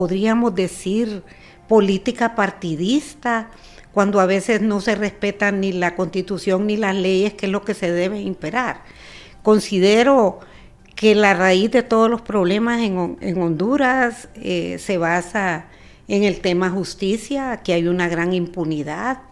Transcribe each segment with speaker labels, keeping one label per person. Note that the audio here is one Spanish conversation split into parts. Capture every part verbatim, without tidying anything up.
Speaker 1: podríamos decir, política partidista, cuando a veces no se respeta ni la Constitución ni las leyes, que es lo que se debe imperar. Considero que la raíz de todos los problemas en, en Honduras eh, se basa en el tema justicia, que hay una gran impunidad,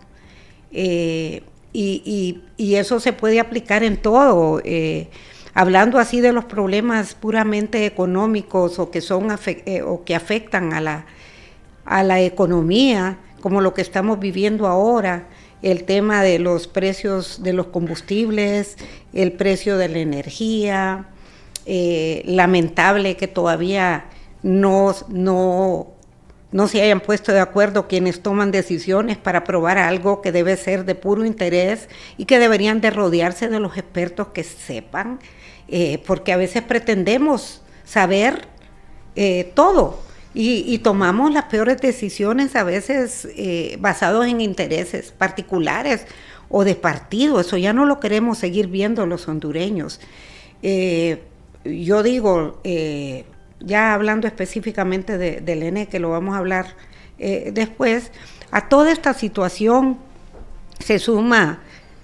Speaker 1: eh, y, y, y eso se puede aplicar en todo. Eh, Hablando así de los problemas puramente económicos o que son eh, o que afectan a la, a la economía, como lo que estamos viviendo ahora, el tema de los precios de los combustibles, el precio de la energía, eh, lamentable que todavía no, no, no se hayan puesto de acuerdo quienes toman decisiones para aprobar algo que debe ser de puro interés y que deberían de rodearse de los expertos que sepan. Eh, porque a veces pretendemos saber eh, todo y, y tomamos las peores decisiones a veces eh, basados en intereses particulares o de partido. Eso ya no lo queremos seguir viendo los hondureños. Eh, yo digo, eh, ya hablando específicamente de, del E N E, que lo vamos a hablar eh, después, a toda esta situación se suma...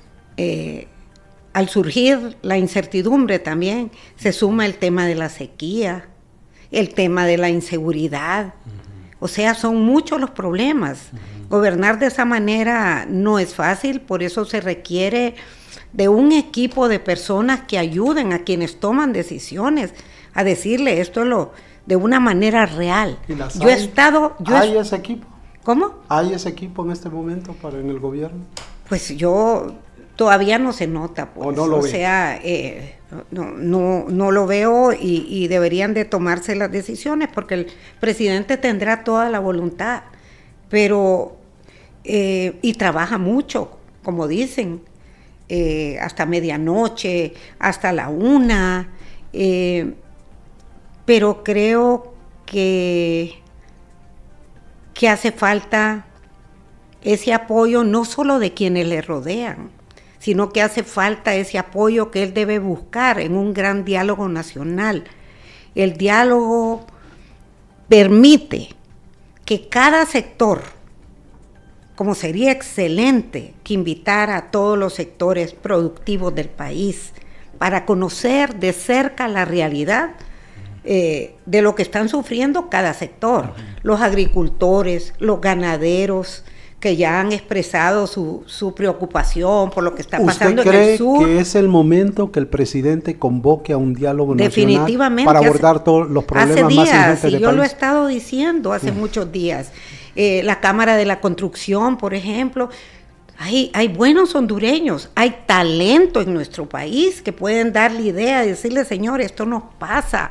Speaker 1: Eh, Al surgir la incertidumbre también, se suma el tema de la sequía, el tema de la inseguridad. Uh-huh. O sea, son muchos los problemas. Uh-huh. Gobernar de esa manera no es fácil, por eso se requiere de un equipo de personas que ayuden a quienes toman decisiones a decirle esto lo, de una manera real.
Speaker 2: ¿Y las
Speaker 1: yo
Speaker 2: hay?
Speaker 1: he estado... Yo
Speaker 2: ¿Hay
Speaker 1: he,
Speaker 2: ese equipo?
Speaker 1: ¿Cómo?
Speaker 2: ¿Hay ese equipo en este momento para en el gobierno?
Speaker 1: Pues yo... Todavía no se nota, pues.
Speaker 2: ¿O no lo
Speaker 1: o
Speaker 2: ve?
Speaker 1: sea, eh, no, no, no lo veo y, y deberían de tomarse las decisiones porque el presidente tendrá toda la voluntad, pero, eh, y trabaja mucho, como dicen, eh, hasta medianoche, hasta la una, eh, pero creo que, que hace falta ese apoyo no solo de quienes le rodean, sino que hace falta ese apoyo que él debe buscar en un gran diálogo nacional. El diálogo permite que cada sector, como sería excelente que invitara a todos los sectores productivos del país para conocer de cerca la realidad eh, de lo que están sufriendo cada sector, los agricultores, los ganaderos, que ya han expresado su, su preocupación por lo que está pasando en el sur.
Speaker 2: ¿Usted cree que es el momento que el presidente convoque a un diálogo
Speaker 1: Definitivamente,
Speaker 2: nacional para abordar
Speaker 1: hace,
Speaker 2: todos los problemas
Speaker 1: hace días,
Speaker 2: más urgentes del
Speaker 1: y yo
Speaker 2: país?
Speaker 1: lo he estado diciendo hace mm. muchos días. Eh, la Cámara de la Construcción, por ejemplo, hay, hay buenos hondureños, hay talento en nuestro país que pueden darle idea y decirle, señor, esto nos pasa.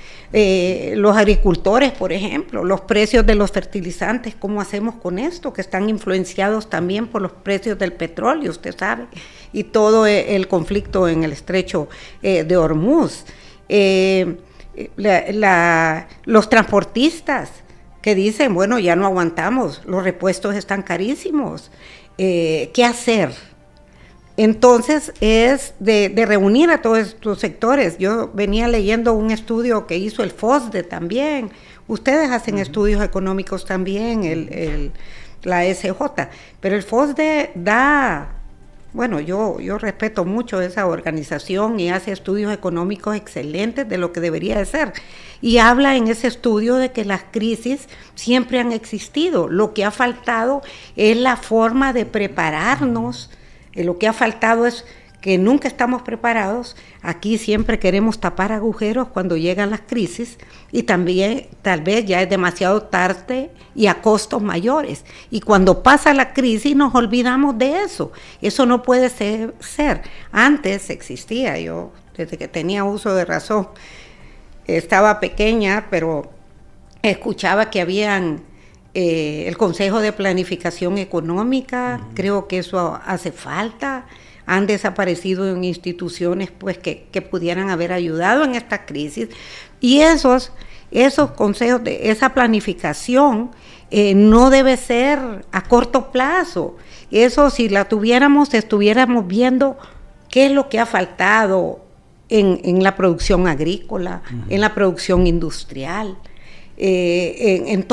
Speaker 1: Eh, los agricultores, por ejemplo, los precios de los fertilizantes, ¿cómo hacemos con esto? Que están influenciados también por los precios del petróleo, usted sabe, y todo el conflicto en el estrecho eh, de Hormuz. Eh, la, la, los transportistas que dicen, bueno, ya no aguantamos, los repuestos están carísimos, eh, ¿qué hacer? Entonces es de, de reunir a todos estos sectores. Yo venía leyendo un estudio que hizo el FOSDE también. Ustedes hacen uh-huh. estudios económicos también, el, el, la S J, pero el FOSDE da, bueno, yo, yo respeto mucho esa organización y hace estudios económicos excelentes de lo que debería de ser. Y habla en ese estudio de que las crisis siempre han existido. Lo que ha faltado es la forma de prepararnos. Eh, lo que ha faltado es que nunca estamos preparados. Aquí siempre queremos tapar agujeros cuando llegan las crisis y también tal vez ya es demasiado tarde y a costos mayores. Y cuando pasa la crisis nos olvidamos de eso. Eso no puede ser. ser. Antes existía, yo desde que tenía uso de razón, estaba pequeña, pero escuchaba que habían... Eh, el Consejo de Planificación Económica, uh-huh. creo que eso hace falta. Han desaparecido en instituciones pues que, que pudieran haber ayudado en esta crisis. Y esos, esos consejos, de esa planificación eh, no debe ser a corto plazo. Eso, si la tuviéramos, estuviéramos viendo qué es lo que ha faltado en, en la producción agrícola, uh-huh. en la producción industrial. eh, en, en